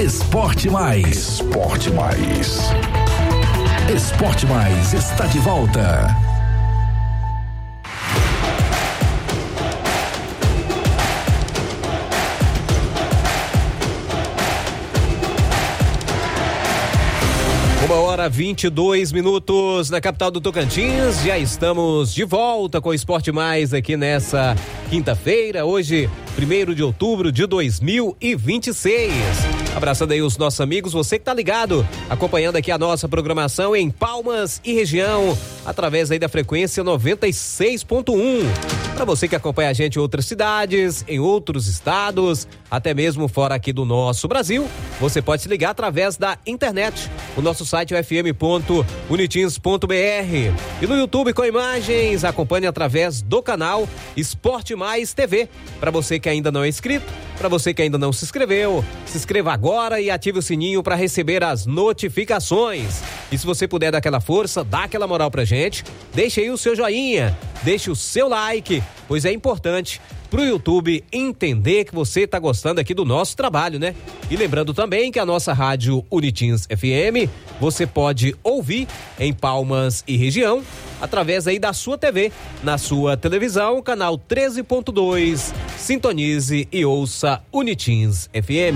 Esporte Mais. Esporte Mais. Esporte Mais está de volta. Uma hora 22 minutos na capital do Tocantins. Já estamos de volta com o Esporte Mais aqui nessa quinta-feira, hoje, 1º de outubro de 2026. Abraçando aí os nossos amigos, você que tá ligado, acompanhando aqui a nossa programação em Palmas e região, através aí da frequência 96.1. Para você que acompanha a gente em outras cidades, em outros estados, até mesmo fora aqui do nosso Brasil, você pode se ligar através da internet. O nosso site é fm.unitins.br. E no YouTube com imagens, acompanhe através do canal Esporte Mais TV. Para você que ainda não é inscrito, para você que ainda não se inscreveu, se inscreva agora e ative o sininho para receber as notificações. E se você puder dar aquela força, dá aquela moral pra gente, deixe aí o seu joinha, deixe o seu like, pois é importante pro YouTube entender que você tá gostando aqui do nosso trabalho, né? E lembrando também que a nossa rádio Unitins FM, você pode ouvir em Palmas e região, através aí da sua TV, na sua televisão, canal 13.2, sintonize e ouça Unitins FM.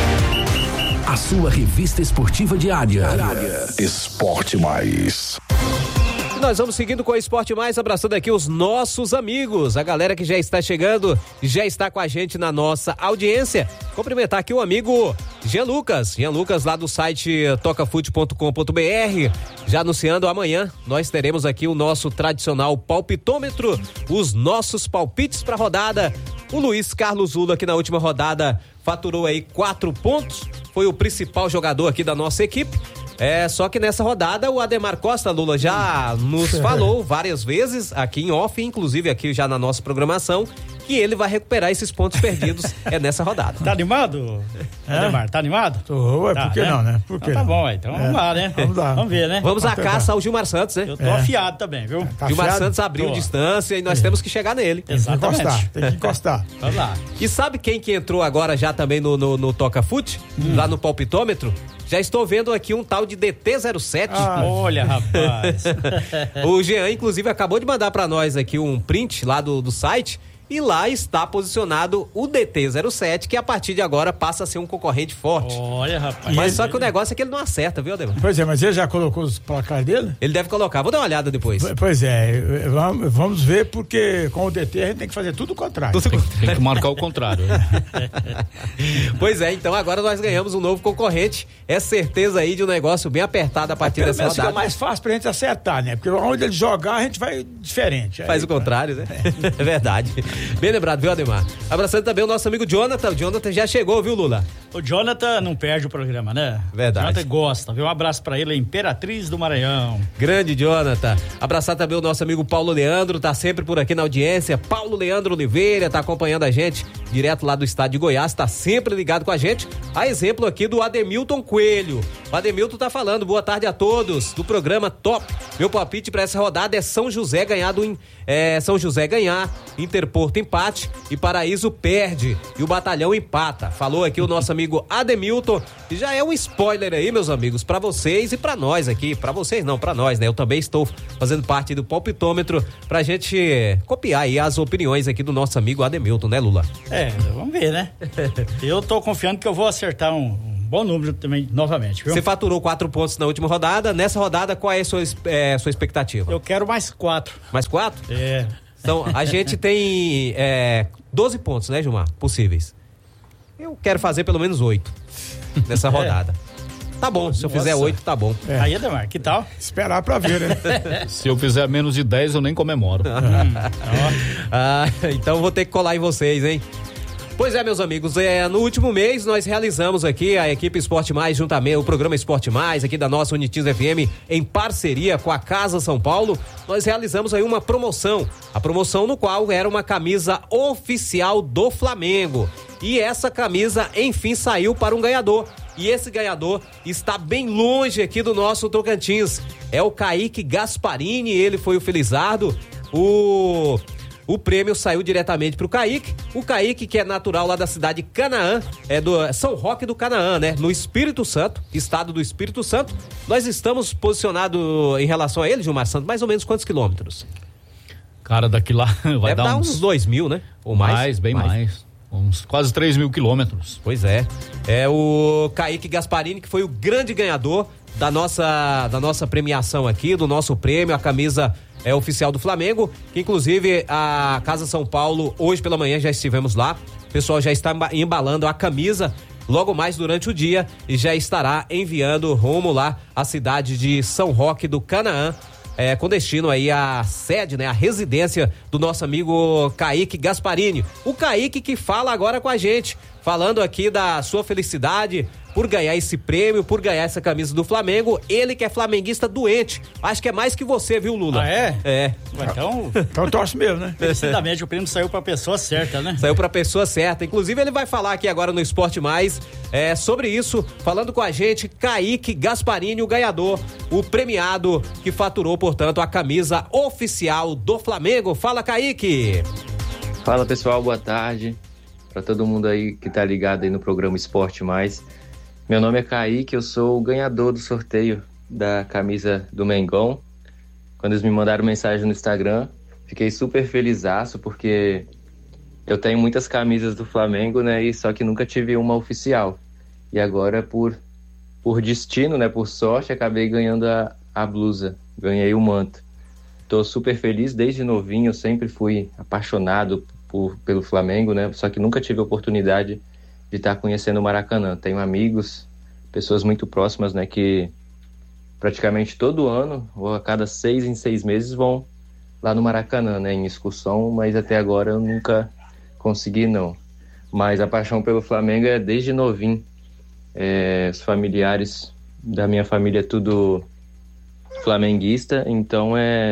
A sua revista esportiva diária. Esporte Mais. Nós vamos seguindo com o Esporte Mais, abraçando aqui os nossos amigos, a galera que já está chegando, já está com a gente na nossa audiência. Cumprimentar aqui o amigo Jean Lucas lá do site tocafute.com.br, já anunciando amanhã, nós teremos aqui o nosso tradicional palpitômetro, os nossos palpites para a rodada. O Luiz Carlos Zula, que na última rodada faturou aí 4 pontos, foi o principal jogador aqui da nossa equipe. Só que nessa rodada o Ademar Costa, Lula, já nos falou várias vezes aqui em off, inclusive aqui já na nossa programação, que ele vai recuperar esses pontos perdidos nessa rodada. Tá animado, Ademar? Tá animado? Tô, por que não, né? Por que tá bom, então vamos lá, né? Vamos ver, né? Vamos à caça ao Gilmar Santos, né? Eu tô afiado também, viu? Tá Gilmar afiado? Santos abriu distância e nós temos que chegar nele. Exatamente. Tem que encostar. Vamos lá. E sabe quem que entrou agora já também no Toca Fute? Lá no palpitômetro? Já estou vendo aqui um tal de DT07. Olha, rapaz. O Jean, inclusive, acabou de mandar para nós aqui um print lá do site. E lá está posicionado o DT07, que a partir de agora passa a ser um concorrente forte. Olha, rapaz. Mas só que o negócio é que ele não acerta, viu, Ademar? Pois é, mas ele já colocou os placares dele? Ele deve colocar. Vou dar uma olhada depois. Pois é, vamos ver, porque com o DT a gente tem que fazer tudo o contrário. Tem que marcar o contrário. Pois é, então agora nós ganhamos um novo concorrente. É certeza aí de um negócio bem apertado a partir dessa rodada. Fica mais fácil pra gente acertar, né? Porque onde ele jogar, a gente vai diferente. Faz o contrário, né? É verdade. Bem lembrado, viu, Ademar? Abraçando também o nosso amigo Jonathan. O Jonathan já chegou, viu, Lula? O Jonathan não perde o programa, né? Verdade. O Jonathan gosta, viu? Um abraço pra ele, a Imperatriz do Maranhão. Grande Jonathan. Abraçar também o nosso amigo Paulo Leandro, tá sempre por aqui na audiência. Paulo Leandro Oliveira tá acompanhando a gente direto lá do estado de Goiás, tá sempre ligado com a gente. A exemplo aqui do Ademilton Coelho. O Ademilton tá falando, boa tarde a todos do programa Top. Meu palpite pra essa rodada é São José ganhar, Interporto empate e Paraíso perde e o Batalhão empata. Falou aqui o nosso amigo Ademilton, e já é um spoiler aí, meus amigos, pra vocês e pra nós aqui. Pra vocês não, pra nós, né? Eu também estou fazendo parte do palpitômetro pra gente copiar aí as opiniões aqui do nosso amigo Ademilton, né, Lula? Vamos ver, né? Eu tô confiando que eu vou acertar um bom número também, novamente, viu? Você faturou 4 pontos na última rodada. Nessa rodada, qual é a sua expectativa? Eu quero mais 4. Mais 4? Então, a gente tem 12 pontos, né, Gilmar? Possíveis. Eu quero fazer pelo menos 8 nessa rodada. Tá bom, se eu fizer 8, tá bom. Aí, Ademar, que tal? Esperar pra ver, né? Se eu fizer menos de 10, eu nem comemoro. Então vou ter que colar em vocês, hein? Pois é, meus amigos, no último mês nós realizamos aqui a equipe Esporte Mais, juntamente o programa Esporte Mais, aqui da nossa Unitins FM, em parceria com a Casa São Paulo, nós realizamos aí uma promoção, a promoção no qual era uma camisa oficial do Flamengo, e essa camisa, enfim, saiu para um ganhador, e esse ganhador está bem longe aqui do nosso Tocantins, é o Kaique Gasparini, ele foi o felizardo, o prêmio saiu diretamente pro Kaique. O Kaique, que é natural lá da cidade de Canaã, é do São Roque do Canaã, né? No Espírito Santo, estado do Espírito Santo. Nós estamos posicionados em relação a ele, Gilmar Santos, mais ou menos quantos quilômetros? Cara, daqui lá vai dar uns 2.000, né? Ou mais? Bem mais. Uns quase 3.000 quilômetros. Pois é. É o Kaique Gasparini, que foi o grande ganhador da nossa premiação aqui, do nosso prêmio, a camisa oficial do Flamengo, que inclusive a Casa São Paulo, hoje pela manhã já estivemos lá, o pessoal já está embalando a camisa logo mais durante o dia e já estará enviando rumo lá à cidade de São Roque do Canaã, com destino aí à sede, né, a residência do nosso amigo Kaique Gasparini. O Kaique que fala agora com a gente, falando aqui da sua felicidade por ganhar esse prêmio, por ganhar essa camisa do Flamengo. Ele que é flamenguista doente. Acho que é mais que você, viu, Lula? Ah, é? É. Então torce mesmo, né? Precisamente o prêmio saiu pra pessoa certa, né? Saiu pra pessoa certa. Inclusive, ele vai falar aqui agora no Esporte Mais sobre isso, falando com a gente, Kaique Gasparini, o ganhador, o premiado que faturou, portanto, a camisa oficial do Flamengo. Fala, Kaique! Fala, pessoal, boa tarde. Pra todo mundo aí que tá ligado aí no programa Esporte Mais. Meu nome é Kaique, eu sou o ganhador do sorteio da camisa do Mengão. Quando eles me mandaram mensagem no Instagram, fiquei super felizaço, porque eu tenho muitas camisas do Flamengo, né? E só que nunca tive uma oficial. E agora, por destino, né? Por sorte, acabei ganhando a blusa. Ganhei o manto. Tô super feliz, desde novinho eu sempre fui apaixonado pelo Flamengo, né? Só que nunca tive a oportunidade de estar conhecendo o Maracanã. Tenho amigos, pessoas muito próximas, né, que praticamente todo ano, ou a cada 6 em 6 meses, vão lá no Maracanã, né, em excursão, mas até agora eu nunca consegui, não. Mas a paixão pelo Flamengo é desde novinho. Os familiares da minha família é tudo flamenguista, então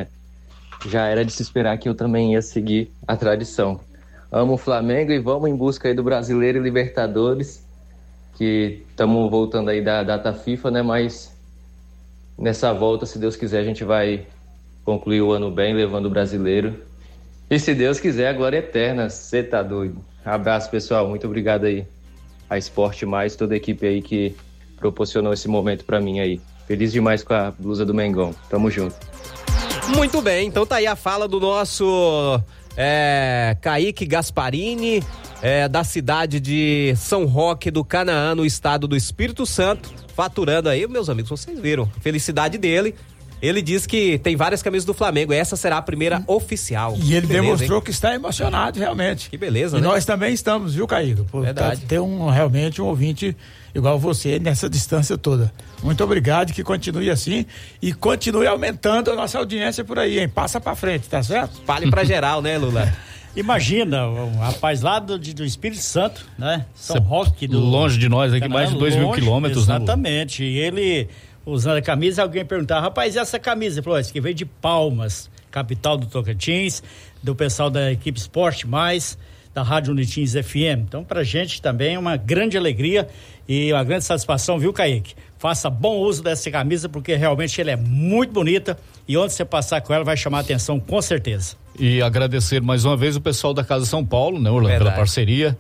já era de se esperar que eu também ia seguir a tradição. Amo o Flamengo e vamos em busca aí do Brasileiro e Libertadores, que estamos voltando aí da data FIFA, né? Mas nessa volta, se Deus quiser, a gente vai concluir o ano bem, levando o Brasileiro. E se Deus quiser, a glória eterna. Você tá doido. Abraço, pessoal. Muito obrigado aí a Esporte Mais, toda a equipe aí que proporcionou esse momento pra mim aí. Feliz demais com a blusa do Mengão. Tamo junto. Muito bem, então tá aí a fala do nosso Kaique Gasparini, da cidade de São Roque do Canaã, no estado do Espírito Santo, faturando aí, meus amigos, vocês viram, a felicidade dele. Ele diz que tem várias camisas do Flamengo, essa será a primeira oficial. E ele demonstrou que está emocionado, realmente. Que beleza, e né? nós também estamos, viu, Caído? Verdade. Ter realmente um ouvinte igual você nessa distância toda. Muito obrigado, que continue assim e continue aumentando a nossa audiência por aí, hein? Passa pra frente, tá certo? Fale pra geral, né, Lula? Imagina, um rapaz lá do Espírito Santo, né? São Roque do... Longe de nós, aqui mais de 2.000 quilômetros, né? Exatamente, e ele... usando a camisa, alguém perguntava, rapaz, e essa camisa? Ele falou, essa que veio de Palmas, capital do Tocantins, do pessoal da equipe Esporte Mais, da Rádio Unitins FM. Então, pra gente também é uma grande alegria e uma grande satisfação, viu, Kaique? Faça bom uso dessa camisa, porque realmente ela é muito bonita e onde você passar com ela vai chamar a atenção, com certeza. E agradecer mais uma vez o pessoal da Casa São Paulo, né, Orlando, pela parceria.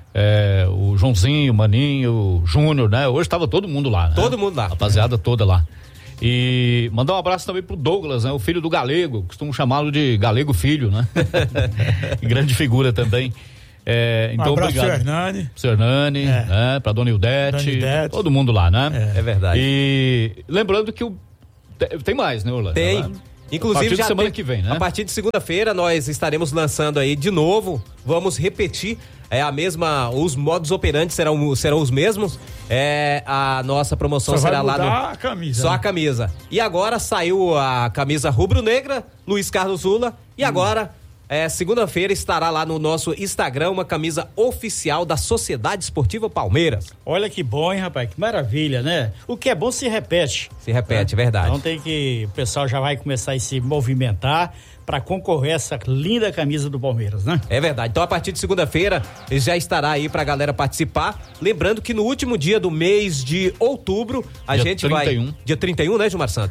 O Joãozinho, o Maninho, o Júnior, né? Hoje estava todo mundo lá, né? Todo mundo lá. Rapaziada toda lá. E mandar um abraço também pro Douglas, né? O filho do Galego, costumo chamá-lo de Galego Filho, né? Grande figura também. Então, um abraço obrigado. Pro Hernani, né? Pra Dona Ildete, todo mundo lá, né? É verdade. E lembrando que tem mais, né, Orlando? Tem. Inclusive, já semana que vem, né? A partir de segunda-feira nós estaremos lançando aí de novo, vamos repetir os modos operantes serão os mesmos, a nossa promoção só será vai mudar lá a camisa, só né? a camisa. E agora saiu a camisa rubro-negra, Luiz Carlos Lula, e agora segunda-feira estará lá no nosso Instagram uma camisa oficial da Sociedade Esportiva Palmeiras. Olha que bom, hein, rapaz? Que maravilha, né? O que é bom se repete. Se repete, verdade. Então o pessoal já vai começar a se movimentar para concorrer a essa linda camisa do Palmeiras, né? É verdade. Então, a partir de segunda-feira, já estará aí pra galera participar. Lembrando que no último dia do mês de outubro, a gente 31. vai... Dia 31, né, Gilmar Santos?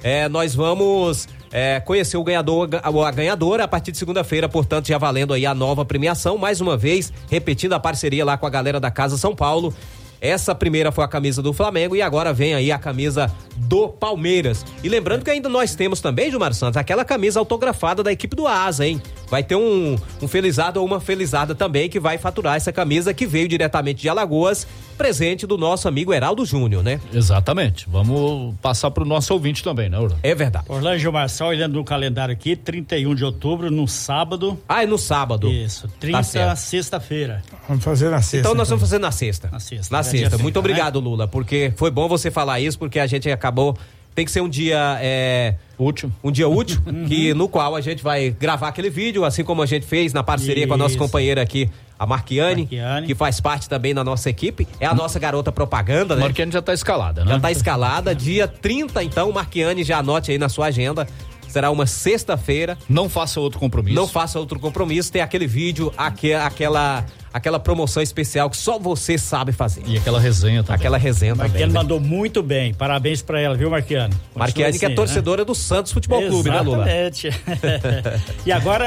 nós vamos conhecer o ganhador ou a ganhadora a partir de segunda-feira, portanto já valendo aí a nova premiação, mais uma vez, repetindo a parceria lá com a galera da Casa São Paulo. Essa primeira foi a camisa do Flamengo e agora vem aí a camisa do Palmeiras. E lembrando que ainda nós temos também, Gilmar Santos, aquela camisa autografada da equipe do Asa, hein? Vai ter um felizado ou uma felizada também que vai faturar essa camisa que veio diretamente de Alagoas, presente do nosso amigo Heraldo Júnior, né? Exatamente. Vamos passar pro nosso ouvinte também, né, Orlando? É verdade. Orlando Gilmar, só olhando no calendário aqui, 31 de outubro, no sábado. Ah, é no sábado. Isso, 30, sexta-feira. Vamos fazer na sexta. Então nós vamos fazer na sexta. Na sexta. Na sexta. Muito obrigado, Lula, porque foi bom você falar isso, porque a gente acabou... Tem que ser um dia útil. Um dia útil, no qual a gente vai gravar aquele vídeo, assim como a gente fez na parceria com a nossa companheira aqui, a Marquiane, que faz parte também da nossa equipe. É a nossa garota propaganda, né? Marquiane já tá escalada, né? Já tá escalada. Dia 30, então, Marquiane, já anote aí na sua agenda. Será uma sexta-feira. Não faça outro compromisso. Não faça outro compromisso. Tem aquele vídeo, aquela promoção especial que só você sabe fazer. E aquela resenha também. Aquela resenha também. Marquiane mandou muito bem. Parabéns pra ela, viu, Marquiane? Marquiane, que é torcedora do Santos Futebol Clube, né, Lula? Exatamente. E agora,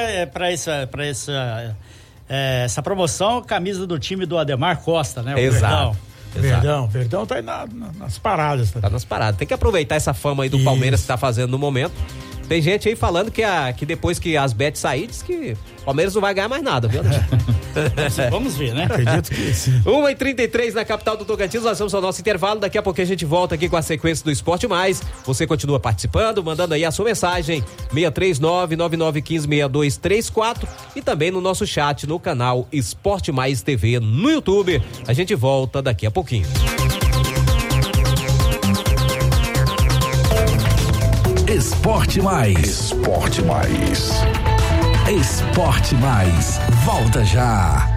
essa promoção, camisa do time do Ademar Costa, né? Exato. Verdão tá aí nas paradas. Tá nas paradas. Tem que aproveitar essa fama aí do Palmeiras que tá fazendo no momento. Tem gente aí falando que depois que as bets saírem, diz que o Palmeiras não vai ganhar mais nada, viu? Vamos ver, né? Acredito que sim. 1h33 na capital do Tocantins, nós vamos ao nosso intervalo. Daqui a pouco a gente volta aqui com a sequência do Esporte Mais. Você continua participando, mandando aí a sua mensagem, 639-9915-6234 e também no nosso chat no canal Esporte Mais TV no YouTube. A gente volta daqui a pouquinho. Esporte Mais. Esporte Mais. Esporte Mais. Volta já.